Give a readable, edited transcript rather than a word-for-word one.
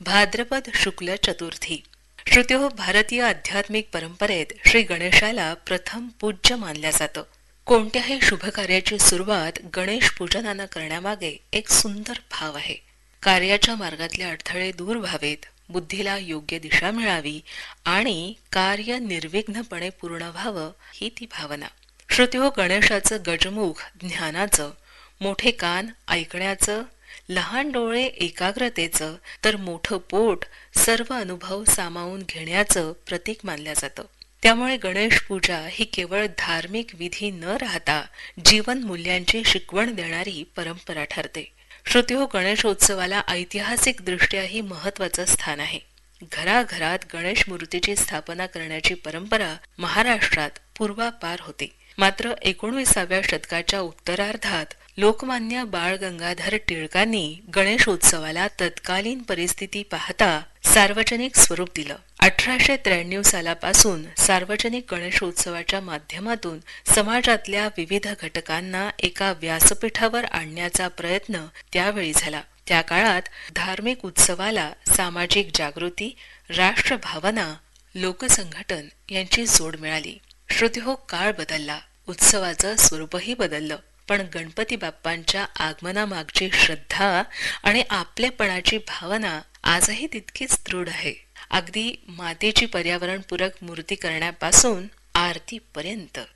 भाद्रपद शुक्ल चतुर्थी. श्रोत्यो, भारतीय आध्यात्मिक परंपरेत श्री गणेशाला प्रथम पूज्य मानल्या जातं. कोणत्याही शुभ कार्याची सुरुवात गणेश पूजनानं करण्यामागे एक सुंदर भाव आहे. कार्याच्या मार्गातले अडथळे दूर व्हावेत, बुद्धीला योग्य दिशा मिळावी आणि कार्य निर्विघ्नपणे पूर्ण व्हावं, ही ती भावना. श्रोत्यो, गणेशाचं गजमुख ज्ञानाचं, मोठे कान ऐकण्याचं, लहान डोळे एकाग्रतेचं, तर मोठं पोट सर्व अनुभव सामावून घेण्याचं प्रतीक मानलं जातं. त्यामुळे गणेश पूजा ही केवळ धार्मिक विधी न राहता जीवन मूल्यांची शिकवण देणारी परंपरा ठरते. श्रोत्यो, गणेशोत्सवाला ऐतिहासिक दृष्ट्याही महत्वाचं स्थान आहे. घराघरात गणेश मूर्तीची स्थापना करण्याची परंपरा महाराष्ट्रात पूर्वापार होती. मात्र 19व्या शतकाच्या उत्तरार्धात लोकमान्य बाळ गंगाधर टिळकांनी गणेशोत्सवाला तत्कालीन परिस्थिती पाहता सार्वजनिक स्वरूप दिलं. 1893 सालापासून सार्वजनिक गणेशोत्सवाच्या माध्यमातून समाजातल्या विविध घटकांना एका व्यासपीठावर आणण्याचा प्रयत्न त्यावेळी झाला. त्या काळात धार्मिक उत्सवाला सामाजिक जागृती, राष्ट्रभावना, लोकसंघटन यांची जोड मिळाली. श्रोत्यो, काळ बदलला, उत्सवाचं स्वरूपही बदललं, पण गणपती बाप्पांच्या आगमनामागची श्रद्धा आणि आपलेपणाची भावना आजही तितकीच दृढ आहे. अगदी मातीची पर्यावरणपूरक मूर्ती करण्यापासून आरतीपर्यंत.